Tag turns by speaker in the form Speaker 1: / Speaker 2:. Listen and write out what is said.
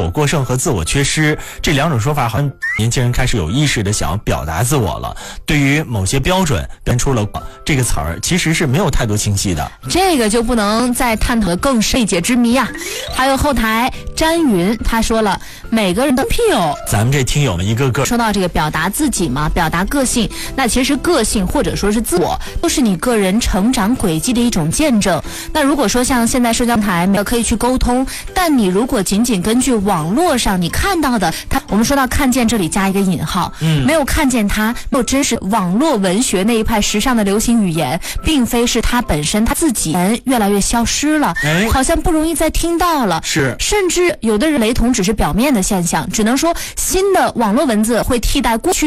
Speaker 1: 我过剩和自我缺失这两种说法，好像年轻人开始有意识的想要表达自我了。对于某些标准编出了这个词儿，其实是没有太多清晰的。
Speaker 2: 这个就不能再探讨的更深未解之谜啊。还有后台詹云他说了，每个人的
Speaker 1: 咱们这听友们一个个
Speaker 2: 说到这个表达自己嘛，表达个性，那其实个性或者说是自我，都是你个人成长轨迹的一种见证。那如果说像现在社交台可以去沟通，但你如果仅仅根据网络上你看到的，我们说到看见这里加一个引号，没有看见它，没有真实网络文学那一派时尚的流行语言，并非是它本身它自己人越来越消失了，好像不容易再听到了，
Speaker 1: 是，
Speaker 2: 甚至有的人雷同只是表面的现象，只能说新的网络文字会替代过去